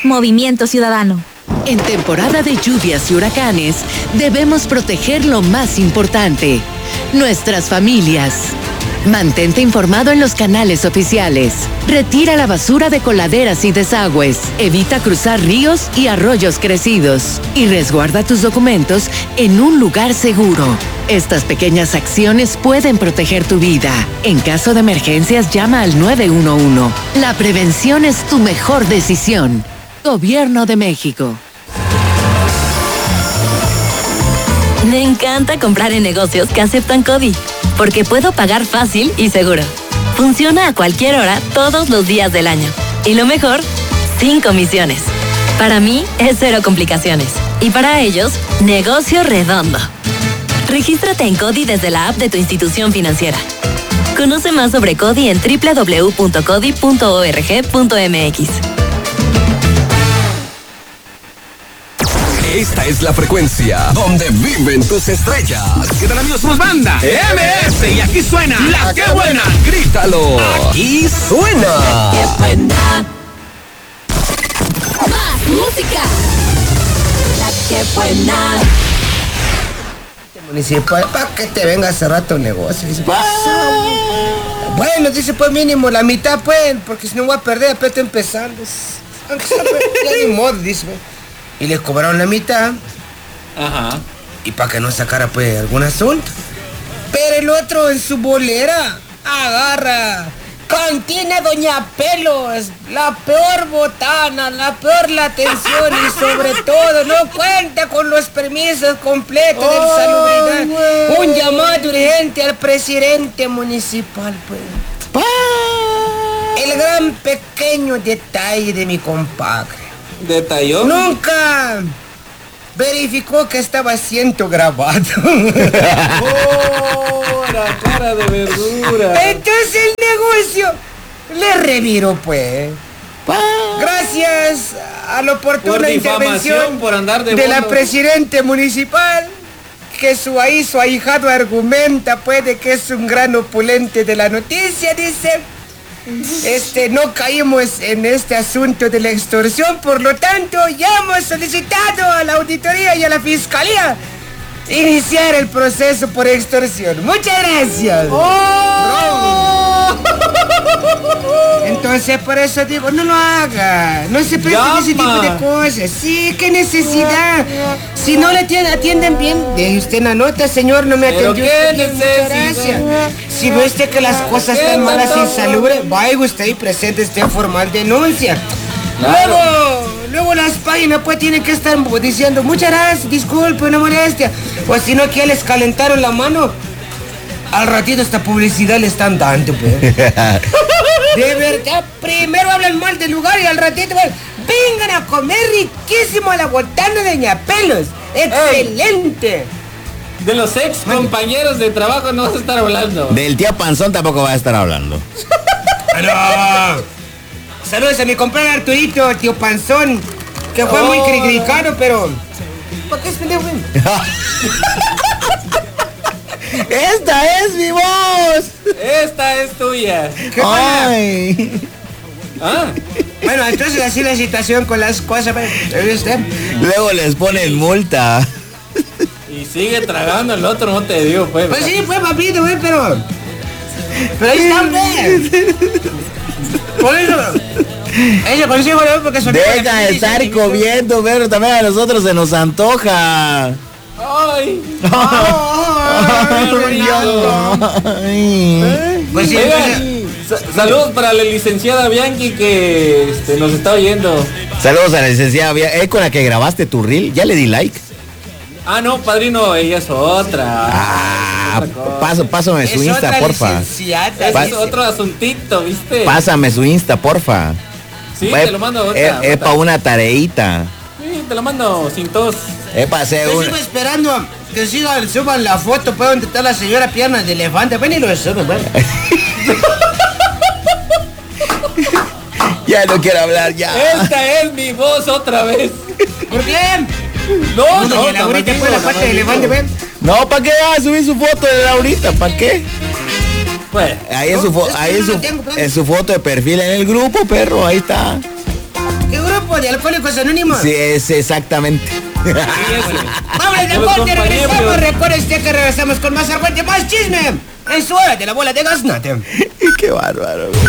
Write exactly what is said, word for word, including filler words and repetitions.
Movimiento Ciudadano. En temporada de lluvias y huracanes, debemos proteger lo más importante, nuestras familias. Mantente informado en los canales oficiales. Retira la basura de coladeras y desagües. Evita cruzar ríos y arroyos crecidos. Y resguarda tus documentos en un lugar seguro. Estas pequeñas acciones pueden proteger tu vida. En caso de emergencias, llama al nueve uno uno. La prevención es tu mejor decisión. Gobierno de México. Me encanta comprar en negocios que aceptan CODI, porque puedo pagar fácil y seguro. Funciona a cualquier hora, todos los días del año. Y lo mejor, sin comisiones. Para mí, es cero complicaciones. Y para ellos, negocio redondo. Regístrate en CODI desde la app de tu institución financiera. Conoce más sobre CODI en doble u doble u doble u punto codi punto org punto m x. Esta es la frecuencia donde viven tus estrellas. ¿Qué tal, amigos? Somos Banda M S y aquí suena La Que Buena. Grítalo. Aquí suena La Que Buena. Más música. La Que Buena. Municipal, para que te venga a cerrar tu negocio. Dice, bueno, dice, pues mínimo la mitad, pues, porque si no voy a perder, apenas estoy empezando. Aunque sea, pues, ya ni modo, dice, pues. Y les cobraron la mitad. Ajá. Y para que no sacara, pues, algún asunto. Pero el otro en su bolera agarra Cantina Doña Pelos, la peor botana, la peor la atención y sobre todo no cuenta con los permisos completos oh, del salubridad. Wey. Un llamado urgente al presidente municipal, pues. Ah. El gran pequeño detalle de mi compadre. ¿Detalló? Nunca verificó que estaba siendo grabado. ¡Oh, la cara de verdura! Entonces el negocio le reviró, pues. Gracias a la oportuna por intervención por andar de, de la presidente municipal, que su ahí, su ahijado argumenta, pues, de que es un gran opulente de la noticia, dice. Este, no caímos en este asunto de la extorsión, por lo tanto, ya hemos solicitado a la auditoría y a la fiscalía iniciar el proceso por extorsión. Muchas gracias. Oh. Entonces, por eso digo, no lo haga, no se preste ese tipo de cosas. Sí, qué necesidad. Si no le atienden, atienden bien, deje usted una nota, señor, no me atendió usted bien, muchas gracias. Si ve usted que las cosas están malas y insalubres, vaya usted y presente este formal denuncia. Claro. Luego, luego las páginas pues tienen que estar diciendo, muchas gracias, disculpe, una molestia. O si no, que ya les calentaron la mano. Al ratito esta publicidad le están dando, pues. De verdad, primero hablan mal del lugar y al ratito, pues, vengan a comer riquísimo a la botana de Doña Pelos. ¡Excelente! Ey. De los ex compañeros de trabajo no vas a estar hablando. Del tío Panzón tampoco vas a estar hablando. ¡No! Saludos a mi compadre Arturito, tío Panzón, que fue oh. muy criticado, pero... ¿Por qué es pendejo? ¡Esta es mi voz! ¡Esta es tuya! ¿Qué ¡Ay! Ah. Bueno, entonces así la situación con las cosas, ¿viste? Luego les ponen multa. Y sigue tragando el otro, no te digo, pues. Pues sí, pues, papito, güey, pero... Pero ahí están, pues. Por eso... Eso consigo, ¿no? Porque son... Deja de estar comiendo, pero también a nosotros se nos antoja. ¡Ay! ¡Ay! ¡Ay! Pues sí, pues, saludos para la licenciada Bianchi que este, nos está oyendo. Saludos a la licenciada Bianchi. ¿Es con la que grabaste tu reel? ¿Ya le di like? Ah, no, padrino, ella es otra. Ah, es otra paso, pásame su es Insta, porfa. Es otro asuntito, ¿viste? Pásame su Insta, porfa. Sí, es, te lo mando otra. Es, es para una tareita. Sí, te lo mando sin tos. Es para hacer Yo un... sigo esperando que sigan, suban la foto, pues, donde está la señora piernas de elefante. Ven y lo suben, bueno. Ya no quiero hablar, ya. Esta es mi voz otra vez. ¿Por qué? No, no, no. Laurita fue la parte de elefante, ven. No, ¿para qué vas a subir su foto de Laurita? ¿Para qué? Pues, ahí es su, no, fo- ahí es su, tengo, es su foto de perfil en el grupo, perro, ahí está. ¿Qué grupo? grupo de Alcohólicos Anónimos. Sí, es exactamente. Vamos al deporte, regresamos. Recuerden usted que regresamos con más argüente, más chisme. Es hora de la bola de gaznate. Qué bárbaro.